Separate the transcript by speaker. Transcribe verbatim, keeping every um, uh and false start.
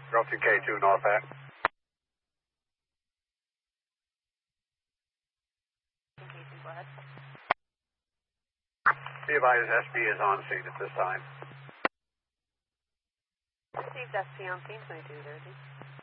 Speaker 1: Delta K two, Norfolk.
Speaker 2: Go ahead.
Speaker 1: Be advised, S P is on scene at this time.
Speaker 2: Received S P on scene, twenty-two thirty.